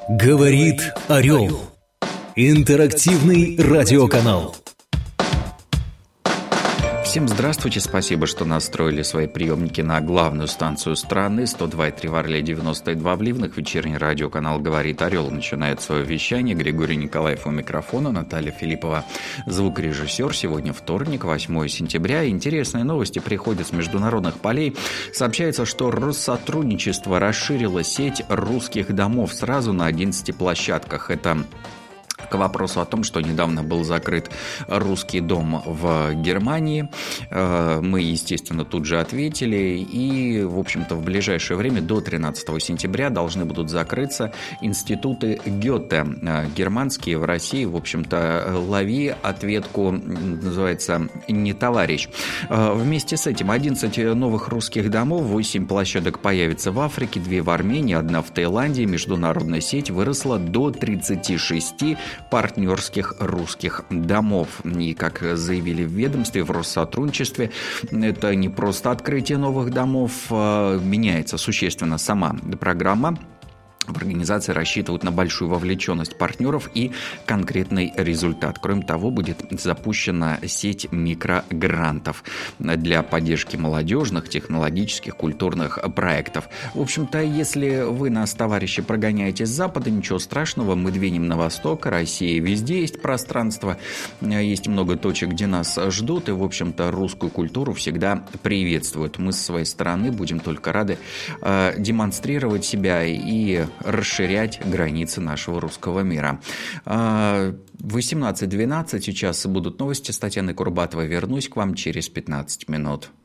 Говорит Орел. Интерактивный радиоканал. Всем здравствуйте, спасибо, что настроили свои приемники на главную станцию страны, 102,3 в Орле, 92 в Ливнах. Вечерний радиоканал «Говорит Орел» начинает свое вещание. Григорий Николаев у микрофона, Наталья Филиппова звукорежиссер. Сегодня вторник, 8 сентября. Интересные новости приходят с международных полей. Сообщается, что Россотрудничество расширило сеть русских домов сразу на 11 площадках. Это к вопросу о том, что недавно был закрыт русский дом в Германии. Мы, естественно, тут же ответили. И, в общем-то, в ближайшее время, до 13 сентября, должны будут закрыться институты Гёте. Германские в России, в общем-то, лови ответку, называется, не товарищ. Вместе с этим 11 новых русских домов, 8 площадок появится в Африке, 2 в Армении, 1 в Таиланде. Международная сеть выросла до 36 партнерских русских домов. И, как заявили в ведомстве, в Россотрудничестве, это не просто открытие новых домов, меняется существенно сама программа. В организации рассчитывают на большую вовлеченность партнеров и конкретный результат. Кроме того, будет запущена сеть микрогрантов для поддержки молодежных, технологических, культурных проектов. В общем-то, если вы нас, товарищи, прогоняете с запада, ничего страшного, мы двинем на восток. Россия везде есть пространство, есть много точек, где нас ждут, и, в общем-то, русскую культуру всегда приветствуют. Мы со своей стороны будем только рады демонстрировать себя и расширять границы нашего русского мира. 18:12 сейчас будут новости с Татьяной Курбатовой. Вернусь к вам через 15 минут.